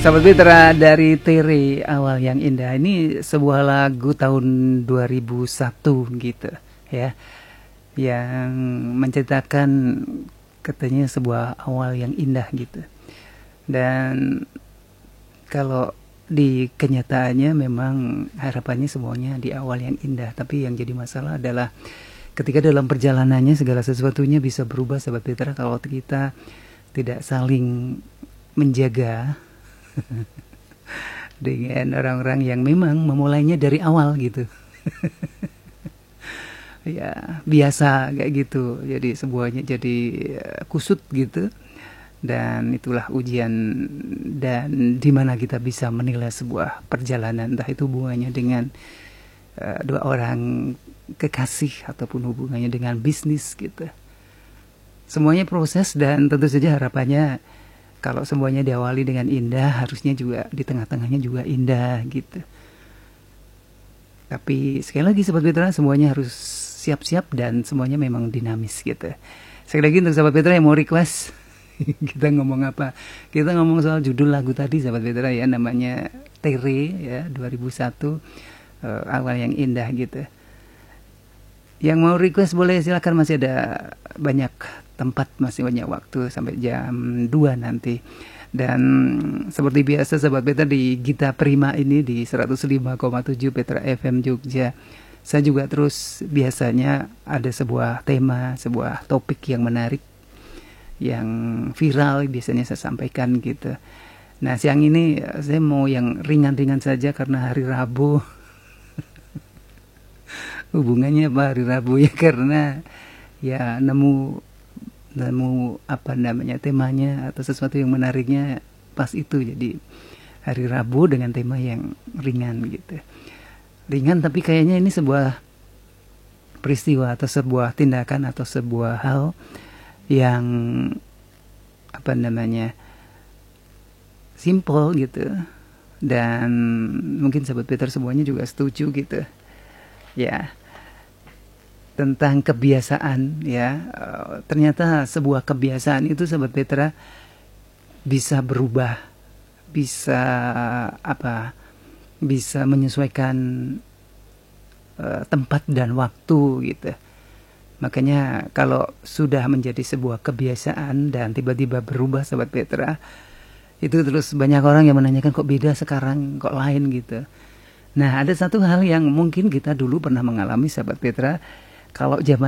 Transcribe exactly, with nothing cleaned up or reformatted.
Sahabat Mitra, dari Tere Awal Yang Indah, ini sebuah lagu tahun dua ribu satu gitu ya, yang menceritakan katanya sebuah awal yang indah gitu. Dan kalau di kenyataannya memang harapannya semuanya di awal yang indah, tapi yang jadi masalah adalah ketika dalam perjalanannya segala sesuatunya bisa berubah, sahabat Mitra, kalau kita tidak saling menjaga dengan orang-orang yang memang memulainya dari awal gitu. Ya biasa kayak gitu, jadi semuanya jadi kusut gitu. Dan itulah ujian dan dimana kita bisa menilai sebuah perjalanan, entah itu hubungannya dengan uh, dua orang kekasih ataupun hubungannya dengan bisnis gitu. Semuanya proses, dan tentu saja harapannya kalau semuanya diawali dengan indah, harusnya juga di tengah-tengahnya juga indah gitu. Tapi sekali lagi Sobat Mitra, semuanya harus siap-siap dan semuanya memang dinamis gitu. Sekali lagi untuk Sobat Mitra yang mau request, kita ngomong apa? Kita ngomong soal judul lagu tadi, Sobat Mitra, ya, namanya Tere ya, dua ribu satu, uh, awal yang indah gitu. Yang mau request boleh silakan, masih ada banyak tempat, masih banyak waktu sampai jam dua nanti. Dan seperti biasa Sobat Mitra, di Gita Prima ini di seratus lima koma tujuh Petra F M Jogja, saya juga terus biasanya ada sebuah tema, sebuah topik yang menarik, yang viral biasanya saya sampaikan gitu. Nah siang ini saya mau yang ringan-ringan saja karena hari Rabu. Hubungannya apa hari Rabu ya, karena ya nemu nemu apa namanya temanya atau sesuatu yang menariknya pas itu, jadi hari Rabu dengan tema yang ringan gitu. Ringan tapi kayaknya ini sebuah peristiwa atau sebuah tindakan atau sebuah hal yang apa namanya simple gitu, dan mungkin Sobat Peter semuanya juga setuju gitu ya, tentang kebiasaan ya. Uh, ternyata sebuah kebiasaan itu Sobat Petra bisa berubah, bisa apa bisa menyesuaikan uh, tempat dan waktu gitu. Makanya kalau sudah menjadi sebuah kebiasaan dan tiba-tiba berubah Sobat Petra, itu terus banyak orang yang menanyakan kok beda sekarang, kok lain gitu. Nah ada satu hal yang mungkin kita dulu pernah mengalami Sobat Petra, kalau zaman